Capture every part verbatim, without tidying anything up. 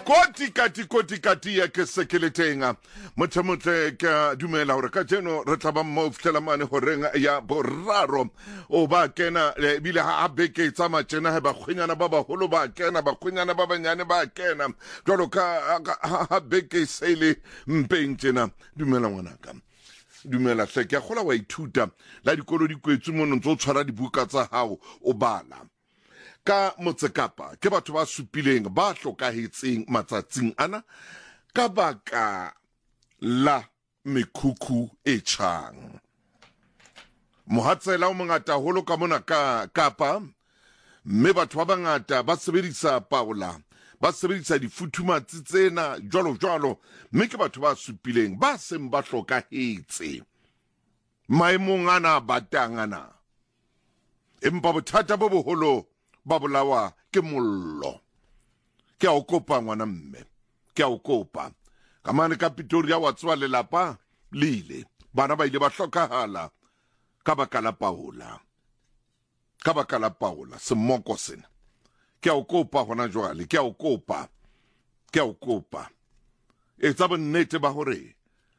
Koti kati koti kati ya ke sekeletenga mothamotle ka dumela hore ka jeno re tla ba mo fitlela mane ho renga ya boraro o ba kena bile ha beke tsa matjena ha ba khwenyana ba baholo ba kena ba khwenyana ba banyane ba kena jwalo ka ha beke sele mpeng tjena dumela ngwanaka dumela hle ke gola wa ithuta la dikolo di kwetsu mono ntse o tshwara dibuka tsa hao o bala ka Motsekapa ke batho ba supileng ba hlokahetseng matsatsing ana ka baka la mekhukhu e tjhang mohatsela o mongata holo ka mona ka Kapa mme batho ba bangata ba sebedisa paola ba sebedisa difuthumatsi tsena jwalo jwalo mme ke batho ba supileng ba seng ba hlokahetse maemong ana batangana empa bothata bo boholo ba bolawa ke mollo ke a o kopa ngwana mme ke a o kopa ka mane ka Pretoria wa tswa lelapa lile bana ba ile ba hlokahala ka baka la paola ka baka la paola semoko sena ke a o kopa hona jwale ke a o kopa ke a o kopa e tsa bonnete ba hore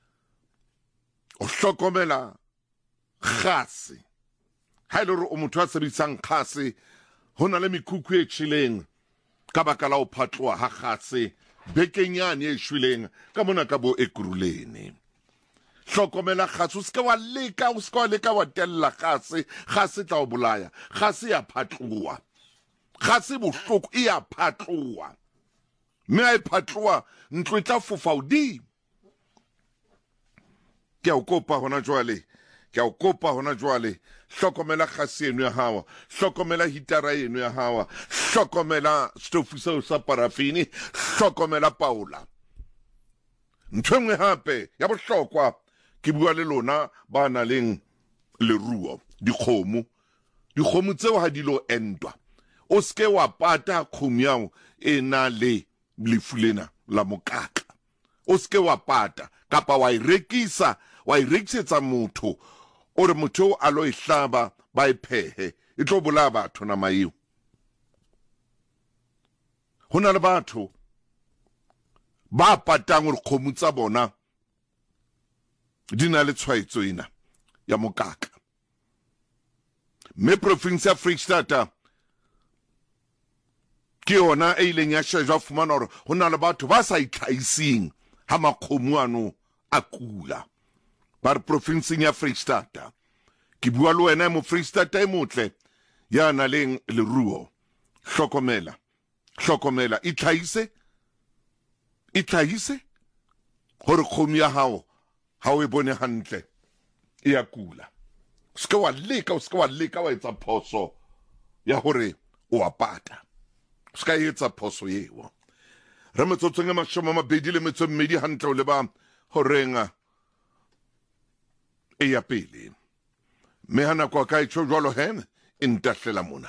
o hlokomela khasi ha ile re o motho a sebedisang khasi hona le mikhukhu e tshileng ka baka la o phatloa ha khatse bekenyane e shwileng ka mona ka bo Ekurhuleni hlokomela khatse o ska wa leka o ska wa leka wa tella khatse khatse tla o bolaya khatse ya phatloa khatse bohloko e ya phatloa mme a e phatloa ntlo e tla fofa odi ke o kopa hona jwale ke o kopa hona jwale hlokomela kgase eno ya hao hlokomela hitara eno ya hao hlokomela stofu seo sa parafini hlokomela paola ntho engwe hape ya bohlokwa ke bua le lona ba na leng leruo dikgomo dikgomo tseo ha di lo entwa o ske wa pata kgomo yao e na le lefu lena la mokaka o ske wa pata kapa wa irekisa wa irekisetsa motho ore motho a lo ihlaba ba iphehe e tlo bolaya batho na maiu hona le batho ba patang re kgomo tsa bona di na le tshwaetso ena ya mokaka me province ya Freistata ke yona e ileng ya shejwa fumana hore hona le batho ba sa itlhaising ha makgomo ano a kula ba province ya Freistata ke bua le wena mo Freistata e motle ya na leng leruo hlokomela hlokomela itlhaise itlhaise hore kgomo ya hao ha o e bone hantle e ya kula ska wa leka o ska wa leka wa etsa phoso ya hore o apata ska etsa phoso yeo re metsotsong e mashome a mabedi le metso mmedi hantle o le ba horenga e ya pele me hana kwa ka itho jwalo hen intahlela mona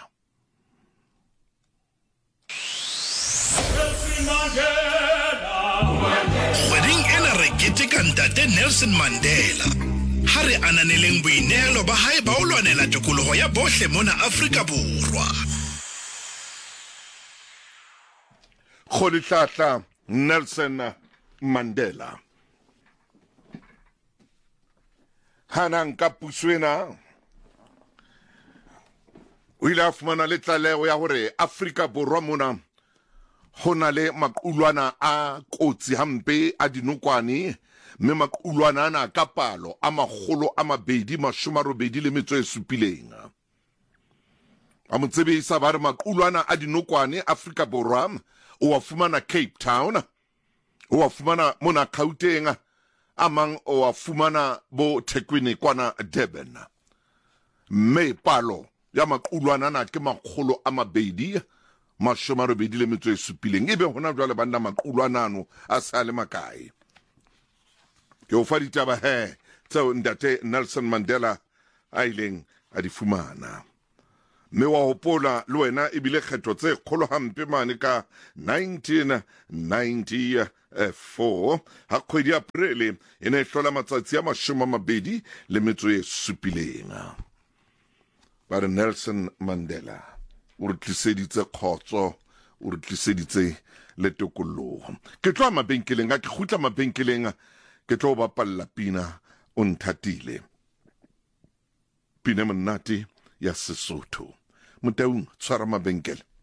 Wedding ena re keteka ntate Nelson Mandela ha re ananeleng boinehelo ba hae ba o lwanela tokoloho ya bohle mona Afrika Borwa. Kgolihlatla Nelson Mandela hanang ka puswena o ile a fumana le tlaleho ya hore Afrika Borwa mona hona le maqulwana a kotsi hampe a dinokwane mme maqulwana ana ka palo a magolo a mabedi mashome a robedi le metso e supileng a motsebisa ba re maqulwana a dinokwane Afrika Borwa o wa fumana Cape Town o wa fumana mona Gauteng amang o wa fumana bo Thekwini kwana Durban mme palo ya maqulwana na ke magolo a mabedi mashome a robedi le metso e supileng ebe hona jwale banda maqulwana ano a sa le makae ke o fa ditaba he tseo ntate Nelson Mandela a ileng a di fumana mme wa hopola le wena e bile kgetho tse kgolo hampe mane ka nineteen ninety-four ha kgwedi ya Aprele e ne e hlola matsatsi a mashome a mabedi le metso e supileng ba re Nelson Mandela o re tliseditse khotso o re tliseditse le tokologo. Ke tloa mabenkeleng a ke khutla mabenkeleng a ke tlo bapalla pina o nthatile. Pina monate ya Sesotho. Motaung tshwara mabenkele.